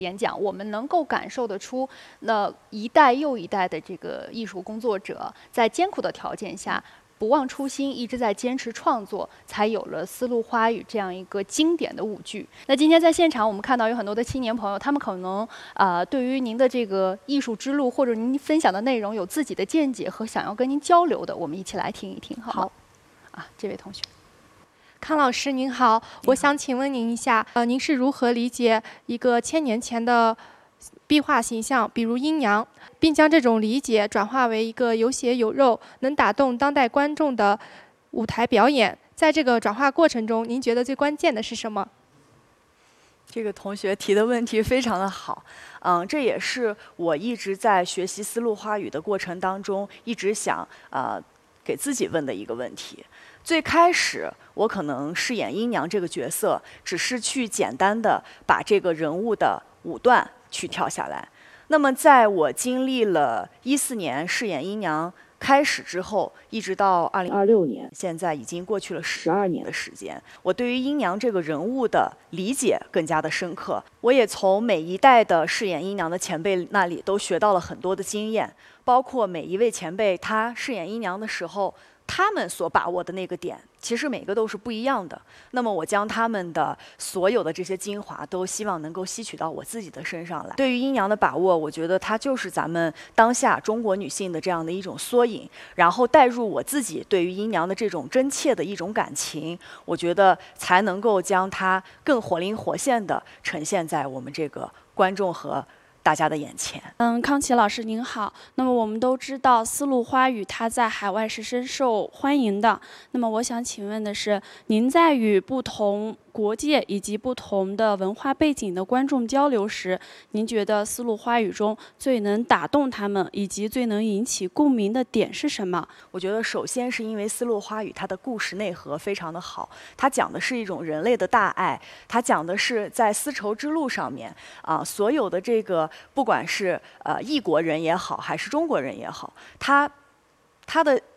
演讲，我们能够感受得出，那一代又一代的这个艺术工作者在艰苦的条件下。不忘初心，一直在坚持创作，才有了《丝路花语》这样一个经典的舞剧。那今天在现场，我们看到有很多的青年朋友，他们可能对于您的这个艺术之路或者您分享的内容有自己的见解和想要跟您交流的，我们一起来听一听，好吗？好，这位同学。 康老师您好，我想请问您一下，您是如何理解一个1000年前的壁画形象，比如阴阳，并将这种理解转化为一个有血有肉、能打动当代观众的舞台表演？在这个转化过程中，您觉得最关键的是什么？ 这个同学提的问题非常的好，这也是我一直在学习丝路花语的过程当中，一直想给自己问的一个问题。最开始我可能饰演阴娘这个角色，只是去简单的把这个人物的舞段去跳下来。那么在我经历了14年饰演阴娘开始之后，一直到2026年，现在已经过去了12年的时间，我对于阴娘这个人物的理解更加的深刻。我也从每一代的饰演阴娘的前辈那里都学到了很多的经验，包括每一位前辈他饰演阴娘的时候，他们所把握的那个点，其实每个都是不一样的。那么我将他们的所有的这些精华，都希望能够吸取到我自己的身上来。对于阴阳的把握，我觉得它就是咱们当下中国女性的这样的一种缩影，然后带入我自己对于阴阳的这种真切的一种感情，我觉得才能够将它更活灵活现的呈现在我们这个观众和大家的眼前。 康琪老师您好。那么我们都知道丝路花语它在海外是深受欢迎的。那么我想请问的是，您在与不同国界以及不同的文化背景的观众交流时，您觉得丝路花语中最能打动他们以及最能引起共鸣的点是什么？ 我觉得首先是因为丝路花语它的故事内核非常的好，它讲的是一种人类的大爱，它讲的是在丝绸之路上面所有的这个不管是异国人也好，还是中国人也好，他的